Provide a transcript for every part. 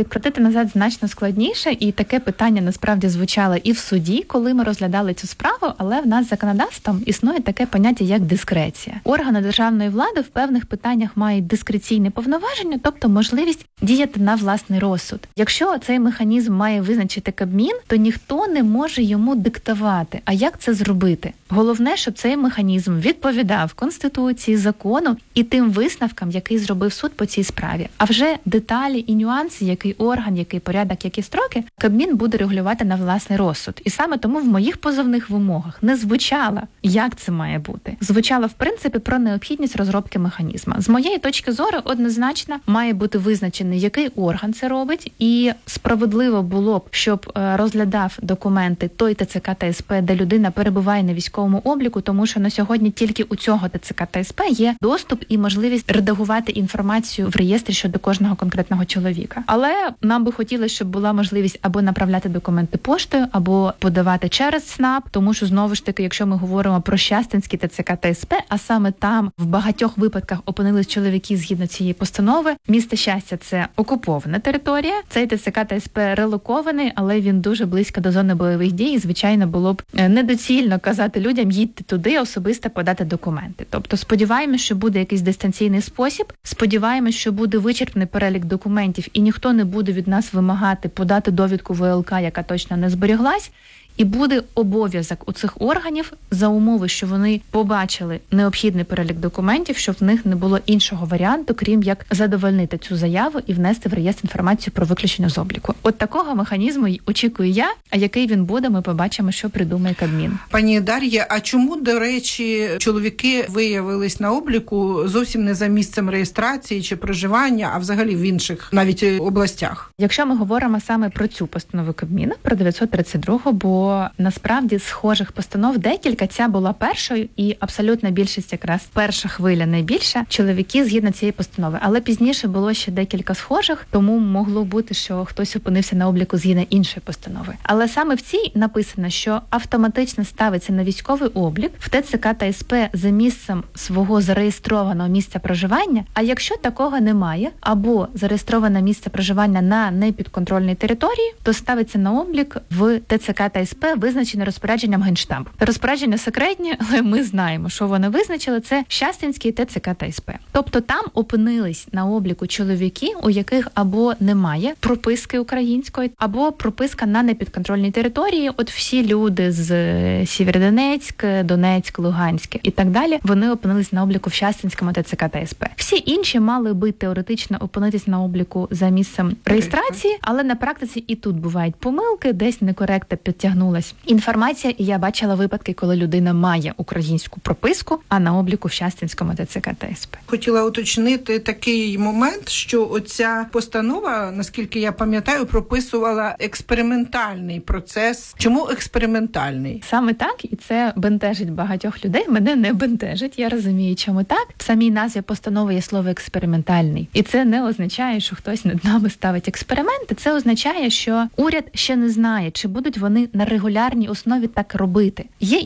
Відкрутити назад значно складніше, і таке питання насправді звучало і в суді, коли ми розглядали цю справу, але в нас законодавством існує таке поняття, як дискреція. Органи державної влади в певних питаннях мають дискреційне повноваження, тобто можливість діяти на власний розсуд. Якщо цей механізм має визначити Кабмін, то ніхто не може йому диктувати. А як це зробити? Головне, щоб цей механізм відповідав Конституції, закону і тим висновкам, який зробив суд по цій справі. А вже деталі і нюанси, який орган, який порядок, які строки, Кабмін буде регулювати на власний розсуд. І саме тому в моїх позовних вимогах не звучало, як це має бути. Звучало, в принципі, про необхідність розробки механізму. З моєї точки зору, однозначно, має бути визначений, який орган це робить, і справедливо було б, щоб розглядав документи той ТЦК та СП, де людина перебуває на військовому обліку, тому що на сьогодні тільки у цього ТЦК та СП є доступ і можливість редагувати інформацію в реєстрі щодо кожного конкретного чоловіка. Але нам би хотілося, щоб була можливість або направляти документи поштою, або подавати через СНАП, тому що, знову ж таки, якщо ми говоримо про Щастинський ТЦК та СП, а саме там в багатьох випадках опинились чоловіки згідно цієї постанови, місто Щастя – це окупована територія, цей ТЦК та СП релокований, але він дуже близько до зони бойових дій, і, звичайно, було б недоцільно казати людям, їдьте туди особисто подати документи. Тобто сподіваємося, що буде якийсь дистанційний спосіб, сподіваємося, що буде вичерпний перелік документів і ніхто не буде від нас вимагати подати довідку ВЛК, яка точно не зберіглась. І буде обов'язок у цих органів за умови, що вони побачили необхідний перелік документів, щоб в них не було іншого варіанту, крім як задовольнити цю заяву і внести в реєстр інформацію про виключення з обліку. От такого механізму очікую я, а який він буде, ми побачимо, що придумає Кабмін. Пані Дар'я, а чому, до речі, чоловіки виявились на обліку зовсім не за місцем реєстрації чи проживання, а взагалі в інших навіть областях? Якщо ми говоримо саме про цю постанову Кабміна, про 932, бо насправді схожих постанов декілька, ця була першою, і абсолютна більшість, якраз перша хвиля найбільша, чоловіки згідно цієї постанови. Але пізніше було ще декілька схожих, тому могло бути, що хтось опинився на обліку згідно іншої постанови. Але саме в цій написано, що автоматично ставиться на військовий облік в ТЦК та СП за місцем свого зареєстрованого місця проживання, а якщо такого немає, або зареєстроване місце проживання на непідконтрольній території, то ставиться на облік в ТЦК та СП, визначене розпорядженням Генштабу. Розпорядження секретні, але ми знаємо, що вони визначили. Це Щастинський ТЦК та СП. Тобто там опинились на обліку чоловіки, у яких або немає прописки української, або прописка на непідконтрольній території. От всі люди з Сєвєродонецьк, Донецьк, Луганськ і так далі, вони опинились на обліку в Щастинському ТЦК та СП. Всі інші мали би теоретично опинитись на обліку за місцем реєстрації, але на практиці і тут бувають помилки, десь некоректно підтягнулась інформація, і я бачила випадки, коли людина має українську прописку, а на обліку в Щастинському ТЦК та СП. Хотіла уточнити такий момент, що оця постанова, наскільки я пам'ятаю, прописувала експериментальний процес. Чому експериментальний? Саме так, і це бентежить багатьох людей. Мене не бентежить, я розумію, чому так. В самій назві постанови є слово експериментальний. І це не означає, що хтось над нами ставить експерименти. Це означає, що уряд ще не знає, чи будуть вони на регулярній основі так робити.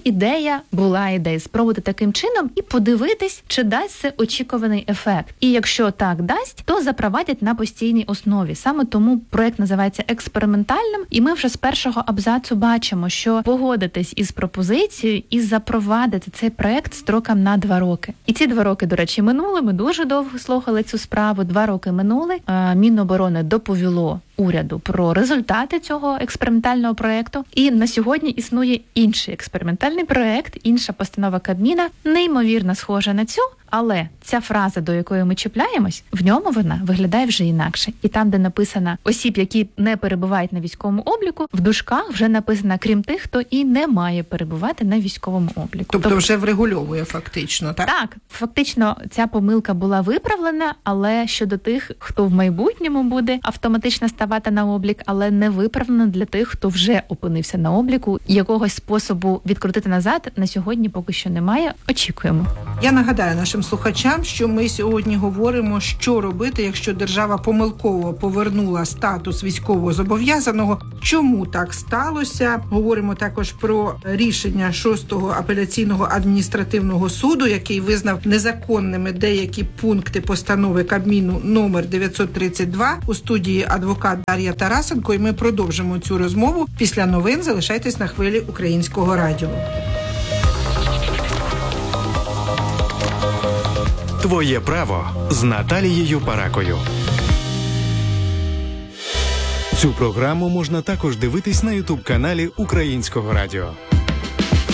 Була ідея спробувати таким чином і подивитись, чи дасть це очікуваний ефект. І якщо так дасть, то запровадять на постійній основі. Саме тому проект називається експериментальним, і ми вже з першого абзацу бачимо, що погодитись із пропозицією і запровадити цей проект строком на 2 роки. І ці 2 роки, до речі, минули. Ми дуже довго слухали цю справу. 2 роки минули. Міноборони доповіло уряду про результати цього експериментального проекту. І на сьогодні існує інший експериментальний проект, інша постанова Кабміна, неймовірно схожа на цю, але ця фраза, до якої ми чіпляємось, в ньому вона виглядає вже інакше. І там, де написано осіб, які не перебувають на військовому обліку, в дужках вже написано крім тих, хто і не має перебувати на військовому обліку. Тобто вже врегульовує фактично, так? Так, фактично ця помилка була виправлена, але щодо тих, хто в майбутньому буде автоматично ставати на облік, але не виправлена для тих, хто вже опинився на обліку. Якогось способу відкрутити назад на сьогодні поки що немає. Очікуємо. Я нагадаю нашим нашим слухачам, що ми сьогодні говоримо, що робити, якщо держава помилково повернула статус військовозобов'язаного. Чому так сталося? Говоримо також про рішення 6-го апеляційного адміністративного суду, який визнав незаконними деякі пункти постанови Кабміну номер 932. У студії адвокат Дар'я Тарасенко, і ми продовжимо цю розмову після новин. Залишайтесь на хвилі Українського радіо. Твоє право з Наталією Паракою. Цю програму можна також дивитись на YouTube-каналі Українського радіо.